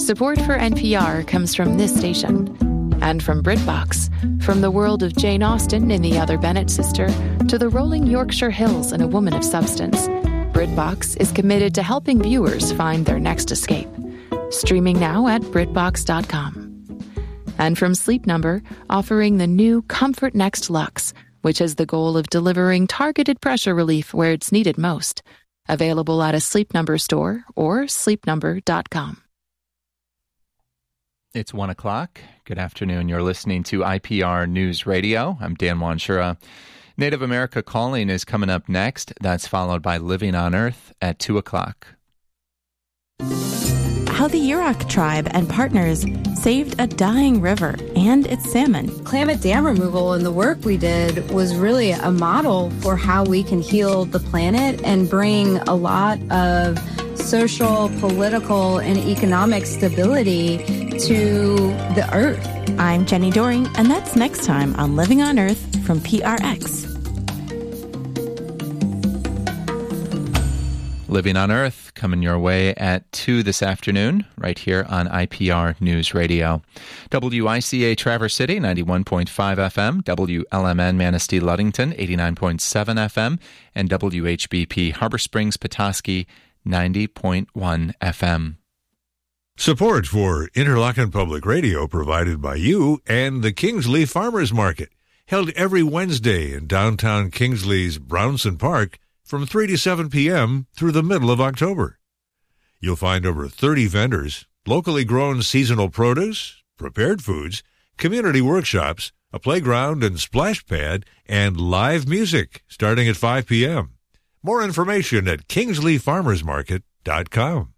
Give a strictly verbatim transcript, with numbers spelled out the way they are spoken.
Support for N P R comes from this station and from BritBox. From the world of Jane Austen in The Other Bennet Sister to the rolling Yorkshire Hills in A Woman of Substance, BritBox is committed to helping viewers find their next escape. Streaming now at Britbox dot com. And from Sleep Number, offering the new Comfort Next Luxe, which has the goal of delivering targeted pressure relief where it's needed most. Available at a Sleep Number store or sleep number dot com. It's one o'clock. Good afternoon. You're listening to I P R News Radio. I'm Dan Wanshura. Native America Calling is coming up next. That's followed by Living on Earth at two o'clock. How the Yurok tribe and partners saved a dying river and its salmon. Klamath Dam removal and the work we did was really a model for how we can heal the planet and bring a lot of social, political, and economic stability to the earth. I'm Jenny Doring, and that's next time on Living on Earth from P R X. Living on Earth coming your way at two this afternoon, right here on I P R News Radio. W I C A Traverse City, ninety-one point five F M, W L M N Manistee Ludington, eighty-nine point seven F M, and W H B P Harbor Springs Petoskey, ninety point one F M. Support for Interlochen Public Radio provided by you and the Kingsley Farmers Market, held every Wednesday in downtown Kingsley's Brownson Park, from three to seven p.m. through the middle of October. You'll find over thirty vendors, locally grown seasonal produce, prepared foods, community workshops, a playground and splash pad, and live music starting at five p.m. More information at kingsley farmers market dot com.